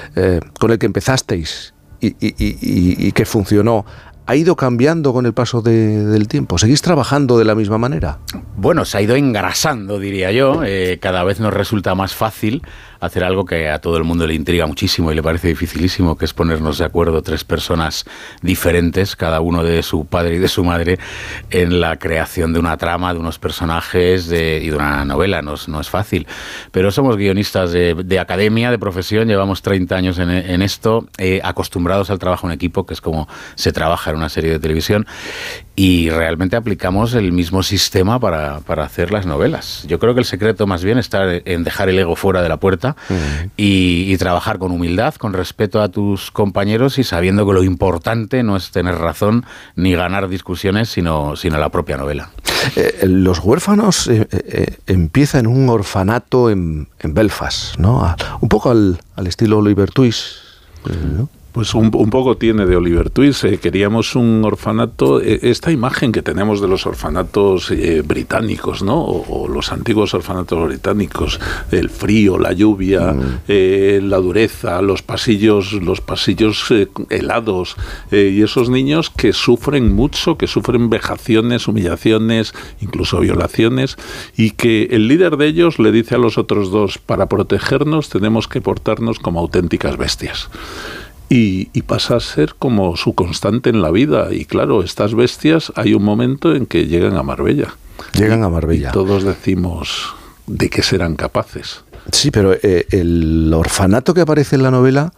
con el que empezasteis y que funcionó, ¿ha ido cambiando con el paso del tiempo? ¿Seguís trabajando de la misma manera? Bueno, se ha ido engrasando, diría yo. Cada vez nos resulta más fácil hacer algo que a todo el mundo le intriga muchísimo y le parece dificilísimo, que es ponernos de acuerdo 3 personas diferentes, cada uno de su padre y de su madre, en la creación de una trama, de unos personajes y de una novela. No es fácil. Pero somos guionistas de academia, de profesión, llevamos 30 años en esto, acostumbrados al trabajo en equipo, que es como se trabaja en una serie de televisión, y realmente aplicamos el mismo sistema para hacer las novelas. Yo creo que el secreto más bien está en dejar el ego fuera de la puerta y trabajar con humildad, con respeto a tus compañeros y sabiendo que lo importante no es tener razón ni ganar discusiones, sino la propia novela. Los huérfanos empiezan en un orfanato en Belfast, ¿no? Un poco al estilo Oliver Twist, ¿no? Pues un poco tiene de Oliver Twist. Queríamos un orfanato, esta imagen que tenemos de los orfanatos británicos, ¿no? O los antiguos orfanatos británicos, el frío, la lluvia, la dureza, los pasillos helados, y esos niños que sufren mucho, que sufren vejaciones, humillaciones, incluso violaciones, y que el líder de ellos le dice a los otros 2, para protegernos tenemos que portarnos como auténticas bestias. Y pasa a ser como su constante en la vida. Y claro, estas bestias hay un momento en que llegan a Marbella. Llegan a Marbella. Y todos decimos de qué serán capaces. Sí, pero el orfanato que aparece en la novela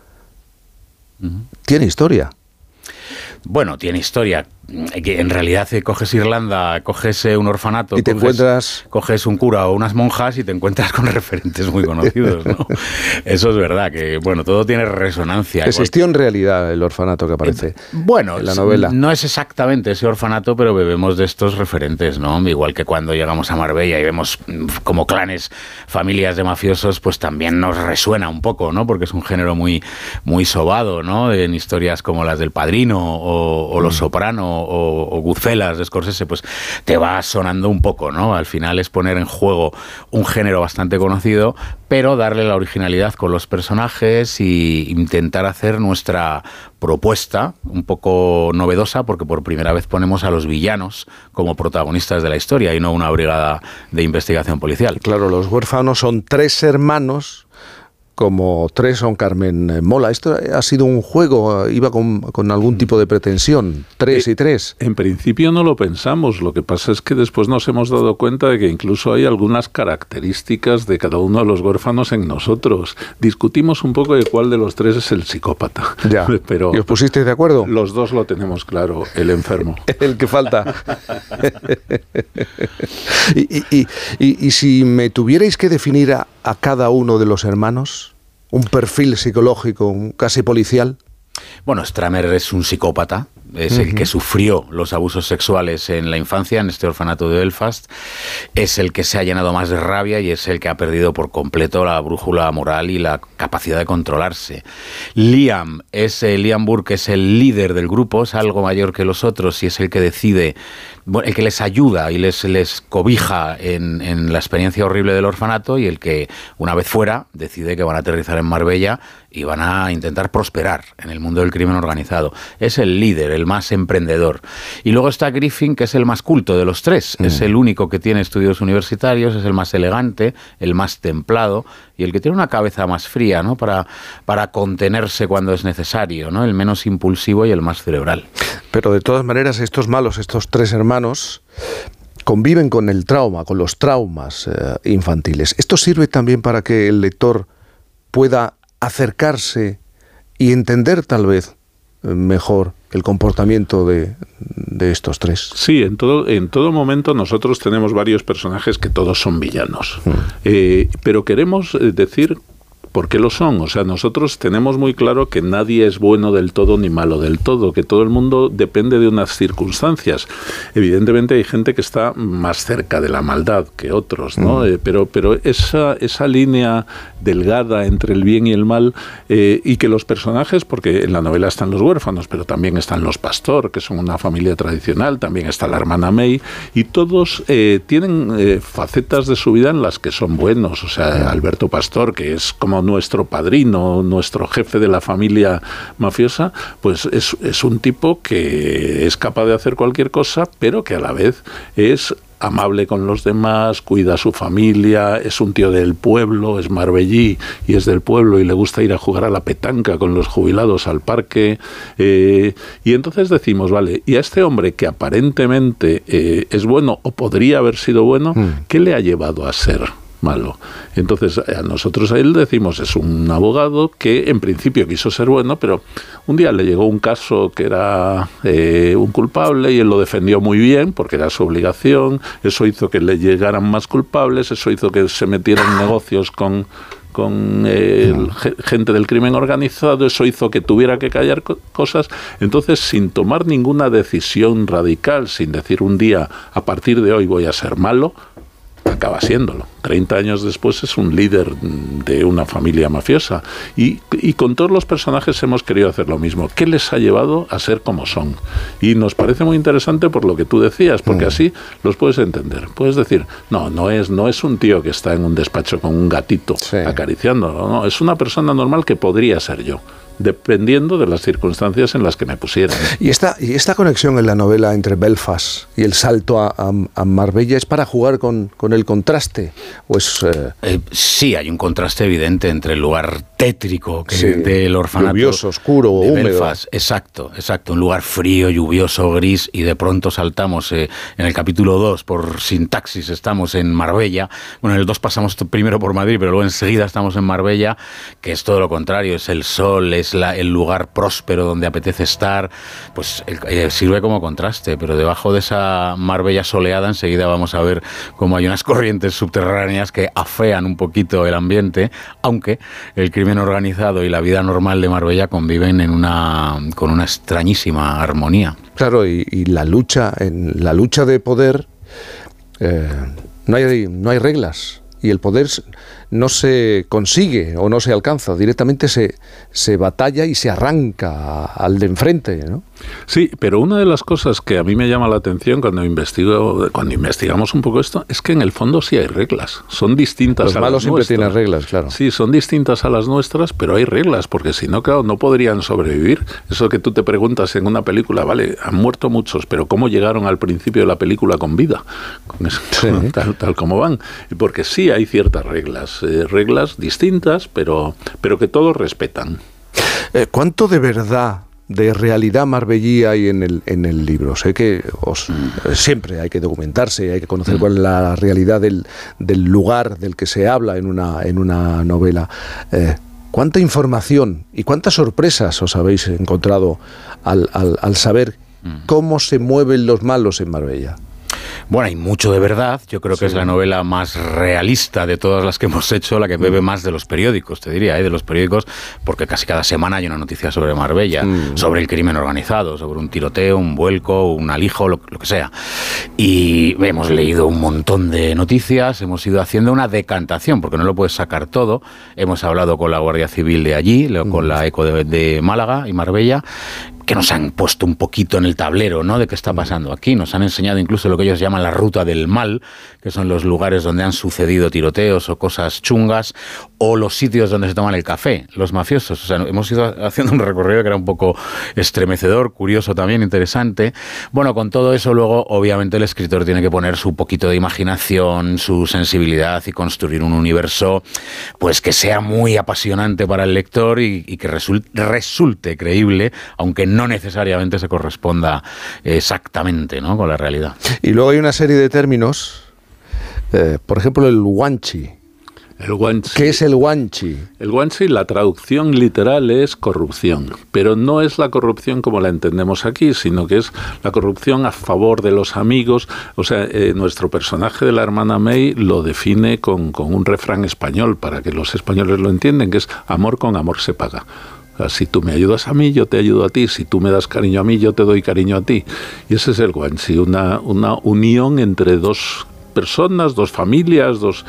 tiene historia. Bueno, tiene historia. Que en realidad coges Irlanda, coges un orfanato y te coges un cura o unas monjas y te encuentras con referentes muy conocidos, ¿no? Eso es verdad, que bueno, todo tiene resonancia. ¿Existió en realidad el orfanato que aparece en la novela? No es exactamente ese orfanato, pero bebemos de estos referentes, ¿no? Igual que cuando llegamos a Marbella y vemos como clanes, familias de mafiosos, pues también nos resuena un poco, ¿no? Porque es un género muy, muy sobado, ¿no? En historias como las del Padrino o Los Soprano o Goodfellas de Scorsese, pues te va sonando un poco, ¿no? Al final es poner en juego un género bastante conocido, pero darle la originalidad con los personajes y intentar hacer nuestra propuesta un poco novedosa, porque por primera vez ponemos a los villanos como protagonistas de la historia y no una brigada de investigación policial. Claro, los huérfanos son 3 hermanos, como 3 son Carmen Mola. Esto ha sido un juego, iba con algún tipo de pretensión, 3 y 3. En principio no lo pensamos, lo que pasa es que después nos hemos dado cuenta de que incluso hay algunas características de cada uno de los huérfanos en nosotros. Discutimos un poco de cuál de los 3 es el psicópata. Ya, pero ¿y os pusisteis de acuerdo? Los 2 lo tenemos claro, el enfermo. El que falta. y si me tuvierais que definir a cada uno de los hermanos, un perfil psicológico casi policial. Bueno, Stramer es un psicópata, es el que sufrió los abusos sexuales en la infancia en este orfanato de Belfast, es el que se ha llenado más de rabia y es el que ha perdido por completo la brújula moral y la capacidad de controlarse. Liam Burke es el líder del grupo, es algo mayor que los otros y es el que decide, el que les ayuda y les cobija en la experiencia horrible del orfanato, y el que, una vez fuera, decide que van a aterrizar en Marbella y van a intentar prosperar en el mundo del crimen organizado. Es el líder, el más emprendedor. Y luego está Griffin, que es el más culto de los 3. Es el único que tiene estudios universitarios, es el más elegante, el más templado y el que tiene una cabeza más fría, ¿no? Para contenerse cuando es necesario, ¿no? El menos impulsivo y el más cerebral. Pero de todas maneras, estos malos, estos 3 hermanos, conviven con el trauma, con los traumas infantiles. ¿Esto sirve también para que el lector pueda acercarse y entender tal vez mejor el comportamiento de estos 3? Sí, en todo momento nosotros tenemos varios personajes que todos son villanos, pero queremos decir ¿por qué lo son? O sea, nosotros tenemos muy claro que nadie es bueno del todo ni malo del todo, que todo el mundo depende de unas circunstancias. Evidentemente hay gente que está más cerca de la maldad que otros, ¿no? Pero esa línea delgada entre el bien y el mal, y que los personajes, porque en la novela están los huérfanos, pero también están los Pastor, que son una familia tradicional, también está la hermana May, y todos tienen facetas de su vida en las que son buenos. O sea, Alberto Pastor, que es como como nuestro padrino, nuestro jefe de la familia mafiosa, pues es un tipo que es capaz de hacer cualquier cosa, pero que a la vez es amable con los demás, cuida a su familia, es un tío del pueblo, es marbellí y es del pueblo y le gusta ir a jugar a la petanca con los jubilados al parque, y entonces decimos, vale, y a este hombre que aparentemente es bueno o podría haber sido bueno, ¿qué le ha llevado a ser malo? Entonces a nosotros a él decimos, es un abogado que en principio quiso ser bueno, pero un día le llegó un caso que era un culpable y él lo defendió muy bien porque era su obligación, eso hizo que le llegaran más culpables, eso hizo que se metiera en negocios con gente del crimen organizado, eso hizo que tuviera que callar cosas. Entonces, sin tomar ninguna decisión radical, sin decir un día, a partir de hoy voy a ser malo, acaba siéndolo. 30 años después es un líder de una familia mafiosa. Y con todos los personajes hemos querido hacer lo mismo. ¿Qué les ha llevado a ser como son? Y nos parece muy interesante por lo que tú decías, porque así los puedes entender. Puedes decir, no es un tío que está en un despacho con un gatito acariciándolo. No, es una persona normal que podría ser yo, dependiendo de las circunstancias en las que me pusieran. ¿Y esta conexión en la novela entre Belfast y el salto a Marbella es para jugar con el contraste? ¿O es, sí, hay un contraste evidente entre el lugar tétrico del orfanato, lluvioso, oscuro, húmedo. Belfast. Exacto, un lugar frío, lluvioso, gris, y de pronto saltamos en el capítulo 2, por sintaxis, estamos en Marbella. Bueno, en el 2 pasamos primero por Madrid, pero luego enseguida estamos en Marbella, que es todo lo contrario, es el sol, es el lugar próspero donde apetece estar, pues sirve como contraste, pero debajo de esa Marbella soleada enseguida vamos a ver cómo hay unas corrientes subterráneas que afean un poquito el ambiente, aunque el crimen organizado y la vida normal de Marbella conviven con una extrañísima armonía. Claro, y la lucha de poder, no hay reglas. Y el poder no se consigue o no se alcanza, directamente se batalla y se arranca al de enfrente, ¿no? Sí, pero una de las cosas que a mí me llama la atención cuando investigamos un poco esto, es que en el fondo sí hay reglas, son distintas a las nuestras. Los malos siempre tienen reglas, claro. Sí, son distintas a las nuestras, pero hay reglas, porque si no, claro, no podrían sobrevivir. Eso que tú te preguntas en una película, vale, han muerto muchos, pero ¿cómo llegaron al principio de la película con vida? Con eso, tal como van. Porque sí hay ciertas reglas distintas, pero que todos respetan. ¿Cuánto de verdad, de realidad marbellí hay en el libro? Sé que siempre hay que documentarse, hay que conocer cuál es la realidad del lugar del que se habla en una novela. ¿Cuánta información y cuántas sorpresas os habéis encontrado al saber cómo se mueven los malos en Marbella? Bueno, hay mucho de verdad. Yo creo que es la novela más realista de todas las que hemos hecho, la que bebe más de los periódicos, te diría, de los periódicos, porque casi cada semana hay una noticia sobre Marbella, sobre el crimen organizado, sobre un tiroteo, un vuelco, un alijo, lo que sea. Y hemos leído un montón de noticias, hemos ido haciendo una decantación, porque no lo puedes sacar todo. Hemos hablado con la Guardia Civil de allí, con la ECO de Málaga y Marbella, que nos han puesto un poquito en el tablero, ¿no?, de qué está pasando aquí. Nos han enseñado incluso lo que ellos llaman la ruta del mal, que son los lugares donde han sucedido tiroteos o cosas chungas, o los sitios donde se toman el café, los mafiosos. O sea, hemos ido haciendo un recorrido que era un poco estremecedor, curioso también, interesante. Bueno, con todo eso luego, obviamente, el escritor tiene que poner su poquito de imaginación, su sensibilidad y construir un universo pues que sea muy apasionante para el lector y que resulte creíble, aunque no necesariamente se corresponda exactamente, ¿no?, con la realidad. Y luego hay una serie de términos, por ejemplo, el guanchi. El guanchi. ¿Qué es el guanchi? El guanchi, la traducción literal es corrupción, pero no es la corrupción como la entendemos aquí, sino que es la corrupción a favor de los amigos. O sea, nuestro personaje de la hermana May lo define con un refrán español, para que los españoles lo entiendan, que es amor con amor se paga. Si tú me ayudas a mí, yo te ayudo a ti. Si tú me das cariño a mí, yo te doy cariño a ti. Y ese es el guanchi, una unión entre dos personas, dos familias, dos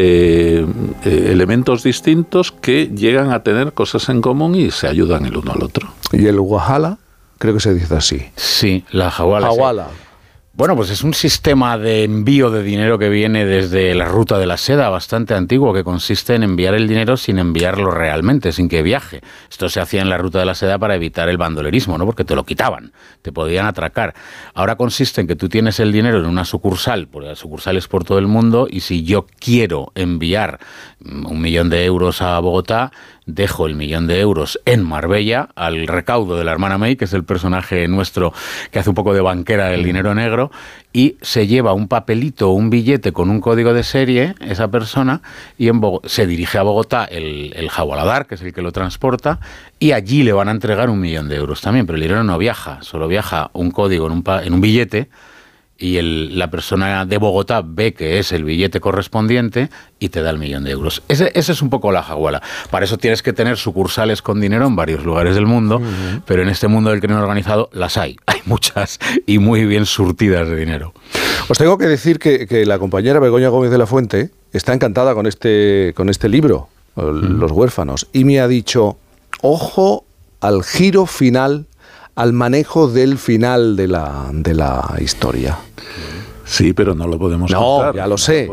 elementos distintos que llegan a tener cosas en común y se ayudan el uno al otro. ¿Y el wahala? Creo que se dice así. Sí, la hawala. Hawala. Bueno, pues es un sistema de envío de dinero que viene desde la ruta de la seda, bastante antiguo, que consiste en enviar el dinero sin enviarlo realmente, sin que viaje. Esto se hacía en la ruta de la seda para evitar el bandolerismo, ¿no? Porque te lo quitaban, te podían atracar. Ahora consiste en que tú tienes el dinero en una sucursal, porque las sucursales por todo el mundo, y si yo quiero enviar 1 millón de euros a Bogotá, dejo el 1 millón de euros en Marbella al recaudo de la hermana May, que es el personaje nuestro que hace un poco de banquera del dinero negro, y se lleva un papelito o un billete con un código de serie, esa persona, y se dirige a Bogotá el jagualadar, que es el que lo transporta, y allí le van a entregar 1 millón de euros también, pero el dinero no viaja, solo viaja un código en un billete, y la persona de Bogotá ve que es el billete correspondiente y te da el 1 millón de euros. Ese es un poco la jaguala. Para eso tienes que tener sucursales con dinero en varios lugares del mundo, pero en este mundo del crimen organizado las hay. Hay muchas y muy bien surtidas de dinero. Os tengo que decir que la compañera Begoña Gómez de la Fuente está encantada con este libro, Los huérfanos, y me ha dicho, ojo al giro final, al manejo del final de la historia. Sí, pero no lo podemos contar. No, ya lo sé.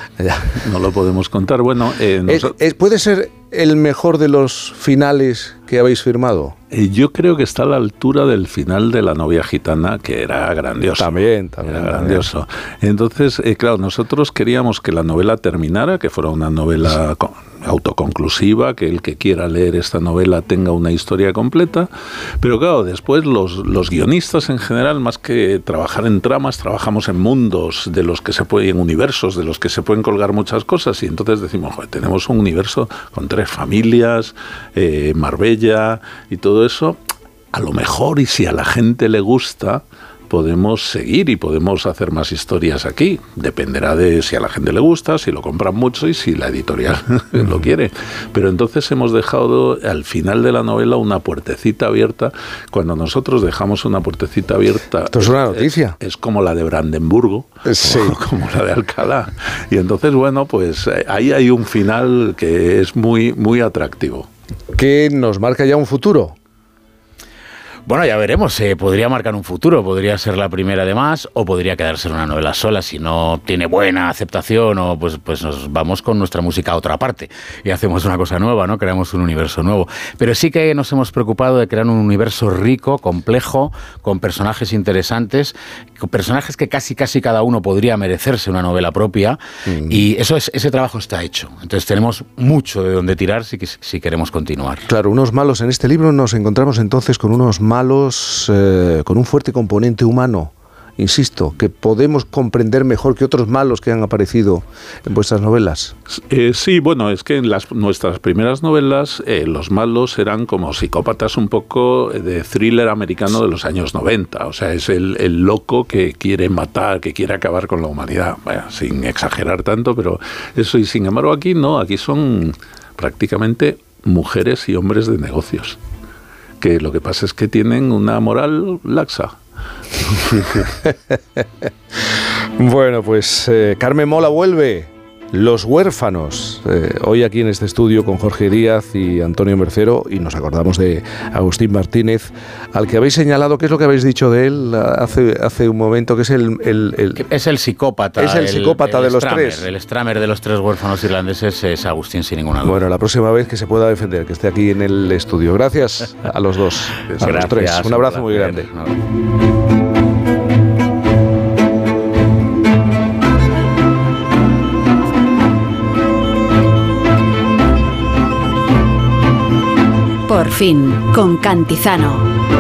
No lo podemos contar. Bueno, ¿puede ser el mejor de los finales que habéis firmado? Yo creo que está a la altura del final de La novia gitana, que era grandioso. También. Era grandioso. Entonces, claro, nosotros queríamos que la novela terminara, que fuera una novela autoconclusiva, que el que quiera leer esta novela tenga una historia completa, pero claro, después los guionistas en general, más que trabajar en tramas, trabajamos en mundos de los que se pueden, en universos de los que se pueden colgar muchas cosas, y entonces decimos, joder, tenemos un universo con 3 familias, Marbella y todo eso, a lo mejor, y si a la gente le gusta, podemos seguir y podemos hacer más historias aquí. Dependerá de si a la gente le gusta, si lo compran mucho y si la editorial lo quiere. Pero entonces hemos dejado al final de la novela una puertecita abierta. Cuando nosotros dejamos una puertecita abierta... Esto es una noticia. Es como la de Brandenburgo, sí, como la de Alcalá. Y entonces, bueno, pues ahí hay un final que es muy, muy atractivo. Que nos marca ya un futuro. Bueno, ya veremos, podría marcar un futuro, podría ser la primera de más, o podría quedarse en una novela sola. Si no tiene buena aceptación, o pues nos vamos con nuestra música a otra parte y hacemos una cosa nueva, ¿no? Creamos un universo nuevo. Pero sí que nos hemos preocupado de crear un universo rico, complejo, con personajes interesantes, con personajes que casi cada uno podría merecerse una novela propia, y ese trabajo está hecho. Entonces tenemos mucho de donde tirar si queremos continuar. Claro, unos malos. En este libro nos encontramos entonces con unos malos con un fuerte componente humano, insisto, que podemos comprender mejor que otros malos que han aparecido en vuestras novelas. Sí, bueno, es que en nuestras primeras novelas los malos eran como psicópatas un poco de thriller americano de los años 90, o sea, es el loco que quiere matar, que quiere acabar con la humanidad, bueno, sin exagerar tanto, pero eso, y sin embargo aquí no, aquí son prácticamente mujeres y hombres de negocios, que lo que pasa es que tienen una moral laxa. Bueno, pues Carmen Mola vuelve. Los huérfanos, hoy aquí en este estudio con Jorge Díaz y Antonio Mercero, y nos acordamos de Agustín Martínez, al que habéis señalado. ¿Qué es lo que habéis dicho de él hace un momento? Que es es el psicópata. Es el psicópata de los tres. El Stramer de los 3 huérfanos irlandeses es Agustín, sin ninguna duda. Bueno, la próxima vez que se pueda defender, que esté aquí en el estudio. Gracias a los dos, a los 3. Un abrazo muy grande. Por fin, con Cantizano.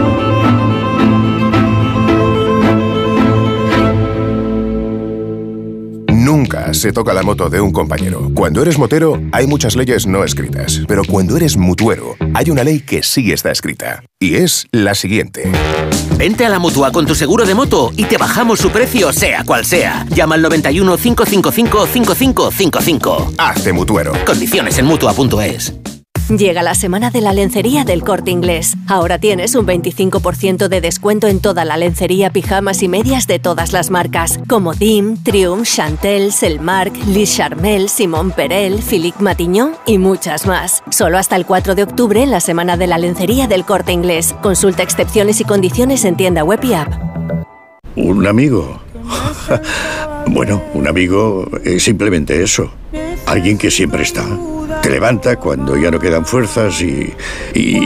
Nunca se toca la moto de un compañero. Cuando eres motero, hay muchas leyes no escritas. Pero cuando eres mutuero, hay una ley que sí está escrita. Y es la siguiente. Vente a la Mutua con tu seguro de moto y te bajamos su precio, sea cual sea. Llama al 91 555 5555. Hazte mutuero. Condiciones en Mutua.es. Llega la semana de la lencería del Corte Inglés. Ahora tienes un 25% de descuento en toda la lencería, pijamas y medias de todas las marcas, como Dim, Triumph, Chantel, Selmark, Lis Charmel, Simon Perel, Philippe Matignon y muchas más. Solo hasta el 4 de octubre en la semana de la lencería del Corte Inglés. Consulta excepciones y condiciones en tienda web y app. Un amigo. Bueno, un amigo es simplemente eso. Alguien que siempre está. Te levanta cuando ya no quedan fuerzas y